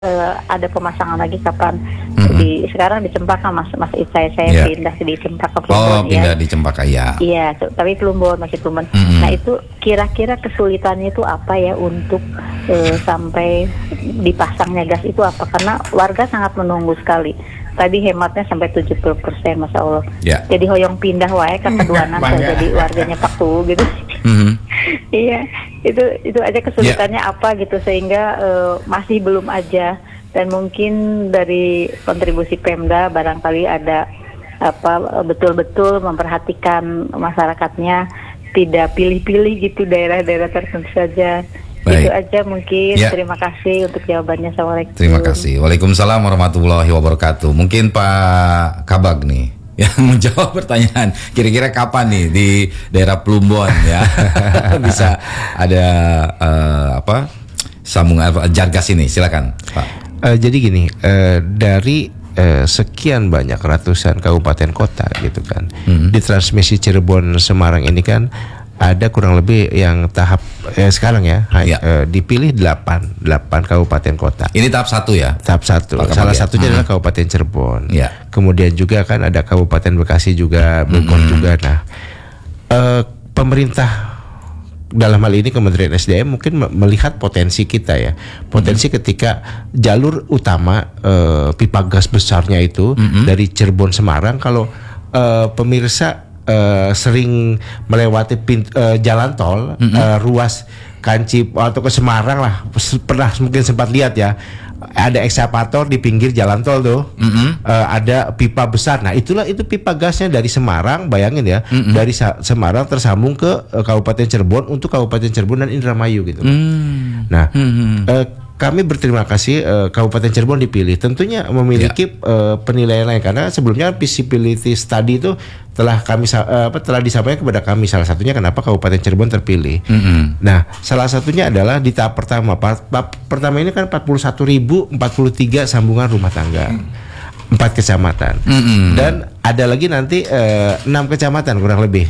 ada pemasangan lagi kapan. Sekarang di Cempaka Mas saya pindah di Cempaka Oh, Plumbon pindah di Cempaka ya. Iya, tapi masih Plumbon. Nah, itu kira-kira kesulitannya itu apa ya untuk sampai dipasangnya gas itu apa? Karena warga sangat menunggu sekali. Tadi hematnya sampai 70%, Masya Allah. Ya. Jadi hoyong pindah wae ke keduanan jadi warganya paktu gitu. Iya, itu aja kesulitannya apa gitu sehingga masih belum aja, dan mungkin dari kontribusi Pemda barangkali ada betul-betul memperhatikan masyarakatnya, tidak pilih-pilih gitu daerah-daerah tertentu saja. Baik. Itu aja mungkin. Ya. Terima kasih untuk jawabannya. Assalamualaikum. Terima kasih. Waalaikumsalam warahmatullahi wabarakatuh. Mungkin Pak Kabag nih yang menjawab pertanyaan. Kira-kira kapan nih di daerah Plumbon ya bisa ada sambungan Jargas ini? Silakan, Pak. Jadi gini, dari sekian banyak ratusan kabupaten kota gitu kan, di transmisi Cirebon Semarang ini kan ada kurang lebih yang tahap sekarang dipilih 8 kabupaten kota. Ini tahap 1 ya? Tahap 1. Salah satunya adalah Kabupaten Cirebon. Ya. Kemudian juga kan ada Kabupaten Bekasi juga, Bogor juga. Nah, pemerintah dalam hal ini Kementerian SDM mungkin melihat potensi kita ya. Potensi ketika jalur utama pipa gas besarnya itu dari Cirebon Semarang, kalau pemirsa sering melewati jalan tol ruas Kanci atau ke Semarang lah, pernah mungkin sempat lihat ya, ada ekskavator di pinggir jalan tol tuh, ada pipa besar. Nah itu pipa gasnya dari Semarang, bayangin ya, dari Semarang tersambung ke Kabupaten Cirebon untuk Kabupaten Cirebon dan Indramayu gitu. Nah kami berterima kasih Kabupaten Cirebon dipilih. Tentunya memiliki penilaian lain, karena sebelumnya feasibility study itu telah disampaikan kepada kami. Salah satunya kenapa Kabupaten Cirebon terpilih. Nah, salah satunya adalah di tahap pertama. Pertama ini kan 41.043 sambungan rumah tangga. 4 kecamatan. Dan ada lagi nanti 6 kecamatan kurang lebih.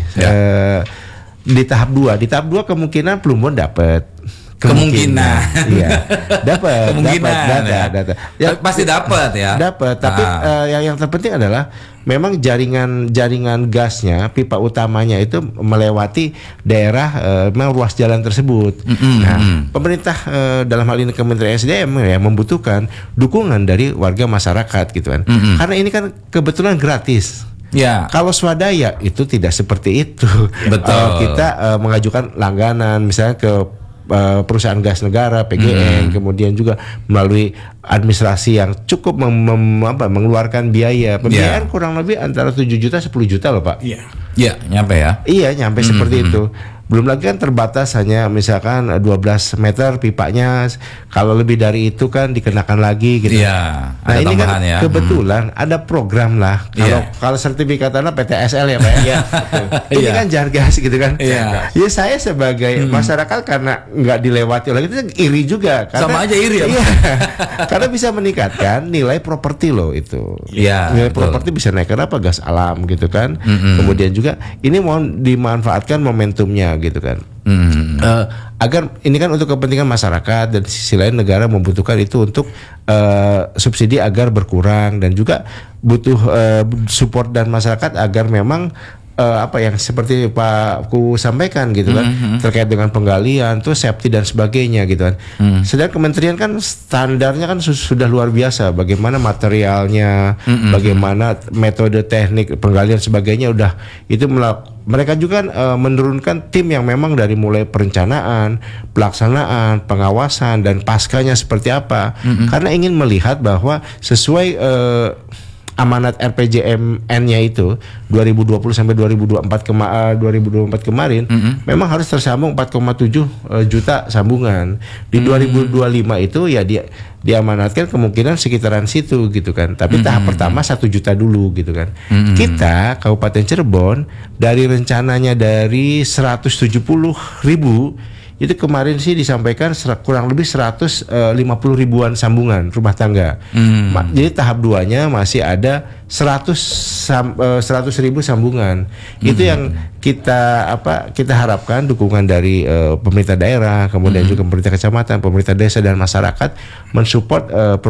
Di tahap 2. Di tahap 2 kemungkinan Plumbon dapat. Kemungkinan. Iya. Dapat. Data. Ya, pasti dapat ya. Dapat, tapi yang terpenting adalah memang jaringan gasnya, pipa utamanya itu melewati daerah memang ruas jalan tersebut. Nah, pemerintah dalam hal ini Kementerian SDM ya membutuhkan dukungan dari warga masyarakat gitu kan. Karena ini kan kebetulan gratis. Ya. Kalau swadaya itu tidak seperti itu. Betul. Kita mengajukan langganan misalnya ke perusahaan gas negara PGN, kemudian juga melalui administrasi yang cukup mengeluarkan biaya pembiayaan kurang lebih antara 7 juta 10 juta loh Pak. Iya, nyampe ya. Iya, nyampe seperti itu. Belum lagi kan terbatas hanya misalkan 12 meter pipanya, kalau lebih dari itu kan dikenakan lagi gitu. Iya, Nah, ada ini kan tambahan ya. kebetulan ada program lah. Kalau sertifikat tanah PTSL ya Pak ya. Ini kan Jargas gitu kan. Ya saya sebagai masyarakat karena nggak dilewati oleh itu iri juga. Sama aja iri ya. Iya, karena bisa meningkatkan nilai properti loh itu. Iya. Nilai properti bisa naik, kenapa gas alam gitu kan. Kemudian juga ini mau dimanfaatkan momentumnya gitu kan. Agar ini kan untuk kepentingan masyarakat, dan di sisi lain negara membutuhkan itu untuk subsidi agar berkurang, dan juga butuh support dan masyarakat agar memang yang seperti Pak Ku sampaikan gitu kan, terkait dengan penggalian tuh safety dan sebagainya gitu kan. Sedang kementerian kan standarnya kan sudah luar biasa, bagaimana materialnya, bagaimana metode teknik penggalian sebagainya, udah itu mereka juga menurunkan tim yang memang dari mulai perencanaan, pelaksanaan, pengawasan, dan paskanya seperti apa, karena ingin melihat bahwa sesuai amanat RPJMN-nya itu 2020 sampai 2024 kemarin memang harus tersambung 4,7 juta sambungan. Di 2025 itu ya dia diamanatkan kemungkinan sekitaran situ gitu kan. Tapi tahap pertama 1 juta dulu gitu kan. Kita Kabupaten Cirebon dari rencananya dari 170.000 itu kemarin sih disampaikan kurang lebih 150 ribuan sambungan rumah tangga. Jadi tahap 2-nya masih ada 100 ribu sambungan. Itu yang kita harapkan dukungan dari pemerintah daerah, kemudian juga pemerintah kecamatan, pemerintah desa dan masyarakat mensupport